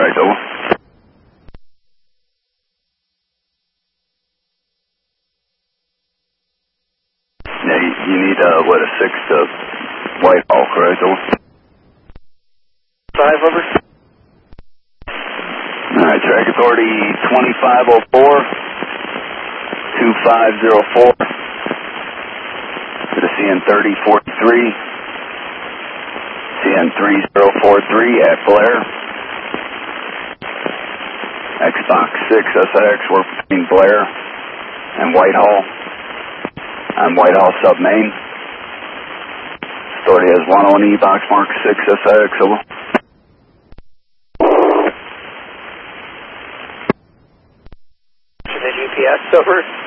correct, over. Yeah, you need, what, a 6 to Whitehall, correct, over? 5, over. Alright, track authority 2504, 2504, to the CN 3043, CN 3043 at Blair. Xbox 6SX, we're between Blair and Whitehall. I'm Whitehall sub-main. Authority has 101E, box mark 6SX, over. The GPS, over.